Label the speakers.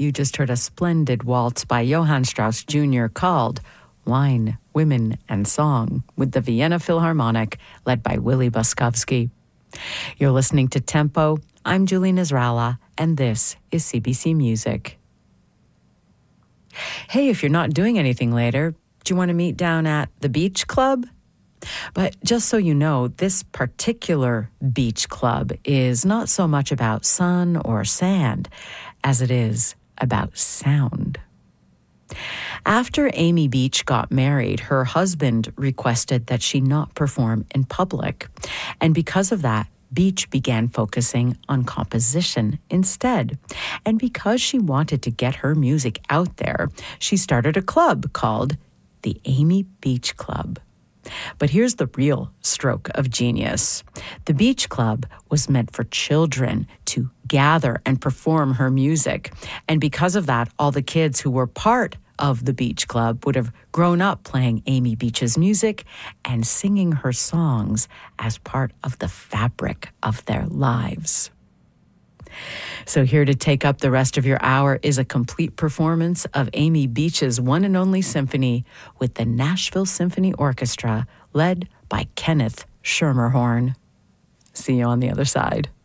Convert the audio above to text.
Speaker 1: You just heard a splendid waltz by Johann Strauss Jr. called Wine, Women, and Song with the Vienna Philharmonic, led by Willie Boskovsky. You're listening to Tempo. I'm Julie Nasrallah, and this is CBC Music. Hey, if you're not doing anything later, do you want to meet down at the Beach Club? But just so you know, this particular beach club is not so much about sun or sand as it is about sound. After Amy Beach got married, her husband requested that she not perform in public. And because of that, Beach began focusing on composition instead. And because she wanted to get her music out there, she started a club called the Amy Beach Club. But here's the real stroke of genius. The Beach Club was meant for children to gather and perform her music. And because of that, all the kids who were part of the Beach Club would have grown up playing Amy Beach's music and singing her songs as part of the fabric of their lives. So here to take up the rest of your hour is a complete performance of Amy Beach's one and only symphony with the Nashville Symphony Orchestra, led by Kenneth Schermerhorn. See you on the other side.